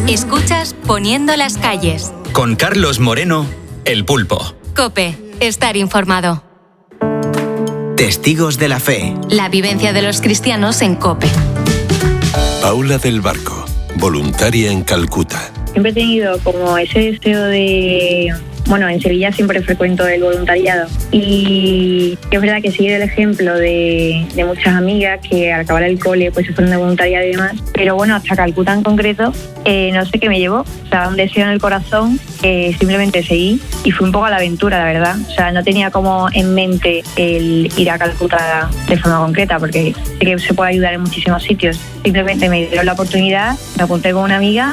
Escuchas Poniendo las calles. Con Carlos Moreno, El Pulpo. COPE. Estar informado. Testigos de la fe. La vivencia de los cristianos en COPE. Paula del Barco, voluntaria en Calcuta. Siempre he tenido como ese deseo de... Bueno, en Sevilla siempre frecuento el voluntariado y es verdad que sigue el ejemplo de muchas amigas que al acabar el cole pues se fueron de voluntariado y demás, pero bueno, hasta Calcuta en concreto no sé qué me llevó, o sea, un deseo en el corazón que simplemente seguí y fui un poco a la aventura, la verdad, o sea, no tenía como en mente el ir a Calcuta de forma concreta porque sé que se puede ayudar en muchísimos sitios, simplemente me dieron la oportunidad, me apunté con una amiga.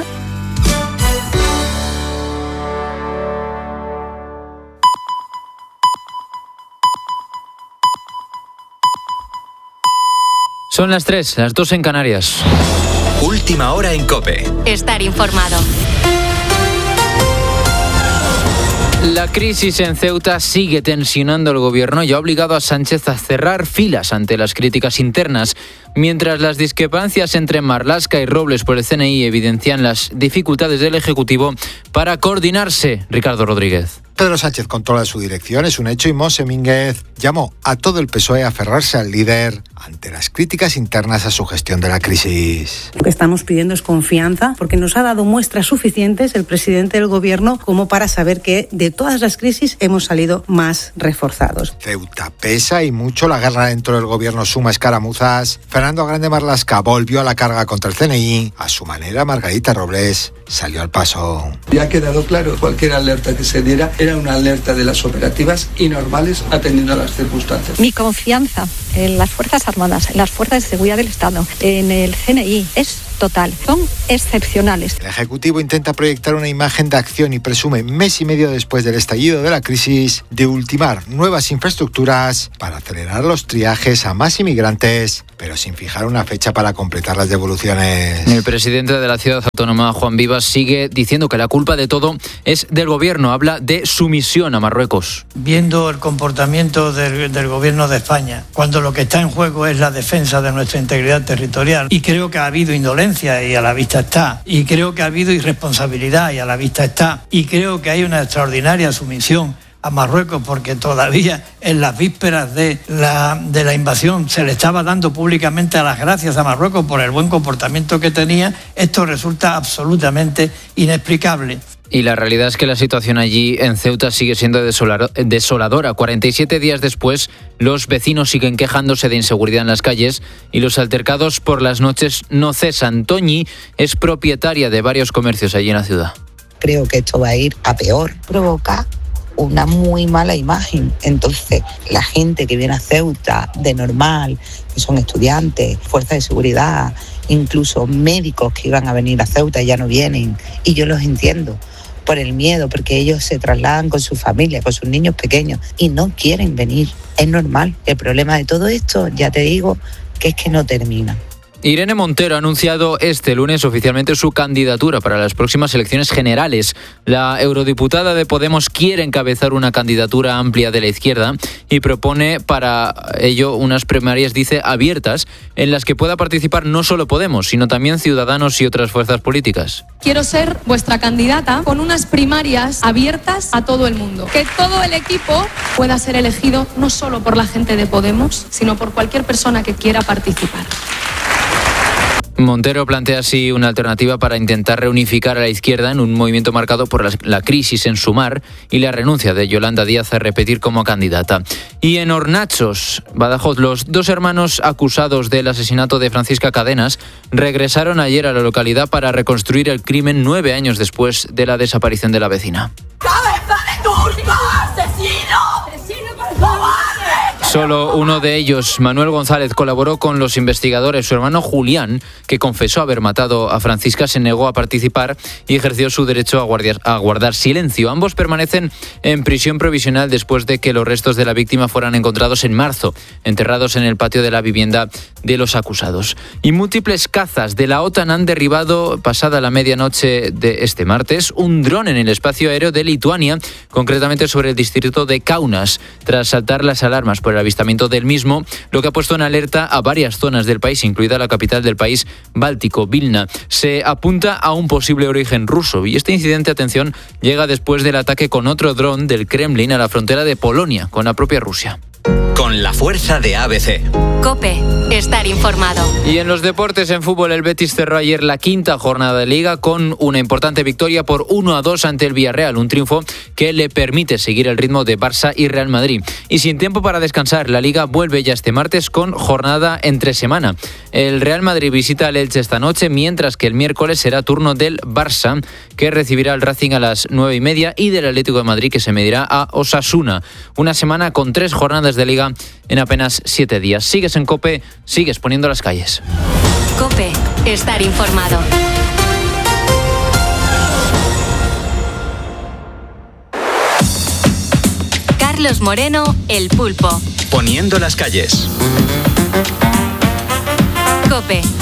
Son las 3, las 2 en Canarias. Última hora en COPE. Estar informado. La crisis en Ceuta sigue tensionando al gobierno y ha obligado a Sánchez a cerrar filas ante las críticas internas, mientras las discrepancias entre Marlaska y Robles por el CNI evidencian las dificultades del Ejecutivo para coordinarse. Ricardo Rodríguez. Pedro Sánchez controla su dirección, es un hecho, y Mose Mínguez llamó a todo el PSOE a aferrarse al líder ante las críticas internas a su gestión de la crisis. Lo que estamos pidiendo es confianza, porque nos ha dado muestras suficientes el presidente del gobierno como para saber que de todas las crisis hemos salido más reforzados. Ceuta pesa y mucho, la guerra dentro del gobierno suma escaramuzas. Fernando Grande Marlaska volvió a la carga contra el CNI. A su manera, Margarita Robles salió al paso. Ya ha quedado claro, cualquier alerta que se diera era una alerta de las operativas y normales atendiendo a las circunstancias. Mi confianza en las Fuerzas Armadas, en las Fuerzas de Seguridad del Estado, en el CNI es total. Son excepcionales. El Ejecutivo intenta proyectar una imagen de acción y presume, mes y medio después del estallido de la crisis, de ultimar nuevas infraestructuras para acelerar los triajes a más inmigrantes, pero sin fijar una fecha para completar las devoluciones. El presidente de la ciudad autónoma, Juan Vivas, sigue diciendo que la culpa de todo es del gobierno. Habla de sumisión a Marruecos. Viendo el comportamiento del gobierno de España, cuando lo que está en juego es la defensa de nuestra integridad territorial, y creo que ha habido indolencia y a la vista está, y creo que ha habido irresponsabilidad y a la vista está, y creo que hay una extraordinaria sumisión a Marruecos porque todavía en las vísperas de la invasión se le estaba dando públicamente las gracias a Marruecos por el buen comportamiento que tenía. Esto resulta absolutamente inexplicable. Y la realidad es que la situación allí en Ceuta sigue siendo desoladora. 47 días después, los vecinos siguen quejándose de inseguridad en las calles y los altercados por las noches no cesan. Toñi es propietaria de varios comercios allí en la ciudad. Creo que esto va a ir a peor. Provoca una muy mala imagen. Entonces, la gente que viene a Ceuta de normal, que son estudiantes, fuerzas de seguridad, incluso médicos que iban a venir a Ceuta ya no vienen. Y yo los entiendo por el miedo, porque ellos se trasladan con su familia, con sus niños pequeños y no quieren venir. Es normal. El problema de todo esto, ya te digo, que es que no termina. Irene Montero ha anunciado este lunes oficialmente su candidatura para las próximas elecciones generales. La eurodiputada de Podemos quiere encabezar una candidatura amplia de la izquierda y propone para ello unas primarias, dice, abiertas, en las que pueda participar no solo Podemos, sino también Ciudadanos y otras fuerzas políticas. Quiero ser vuestra candidata con unas primarias abiertas a todo el mundo. Que todo el equipo pueda ser elegido no solo por la gente de Podemos, sino por cualquier persona que quiera participar. Montero plantea así una alternativa para intentar reunificar a la izquierda en un movimiento marcado por la crisis en Sumar y la renuncia de Yolanda Díaz a repetir como candidata. Y en Hornachos, Badajoz, los dos hermanos acusados del asesinato de Francisca Cadenas regresaron ayer a la localidad para reconstruir el crimen 9 años después de la desaparición de la vecina. ¡Cabeza de turco! ¡Asesino! ¡Asesino, por favor! Solo uno de ellos, Manuel González, colaboró con los investigadores. Su hermano Julián, que confesó haber matado a Francisca, se negó a participar y ejerció su derecho a guardar silencio. Ambos permanecen en prisión provisional después de que los restos de la víctima fueran encontrados en marzo, enterrados en el patio de la vivienda de los acusados. Y múltiples cazas de la OTAN han derribado, pasada la medianoche de este martes, un dron en el espacio aéreo de Lituania, concretamente sobre el distrito de Kaunas, tras saltar las alarmas por el avistamiento del mismo, lo que ha puesto en alerta a varias zonas del país, incluida la capital del país báltico, Vilna. Se apunta a un posible origen ruso y este incidente, atención, llega después del ataque con otro dron del Kremlin a la frontera de Polonia con la propia Rusia. Con la fuerza de ABC. COPE. Estar informado. Y en los deportes, en fútbol, el Betis cerró ayer la quinta jornada de Liga con una importante victoria por 1-2 ante el Villarreal, un triunfo que le permite seguir el ritmo de Barça y Real Madrid. Y sin tiempo para descansar, la Liga vuelve ya este martes con jornada entre semana. El Real Madrid visita al Elche esta noche, mientras que el miércoles será turno del Barça, que recibirá al Racing a las 9:30, y del Atlético de Madrid, que se medirá a Osasuna. Una semana con 3 jornadas de Liga en apenas 7 días. Sigues en COPE, sigues poniendo las calles. COPE. Estar informado. Carlos Moreno, El Pulpo. Poniendo las calles. COPE.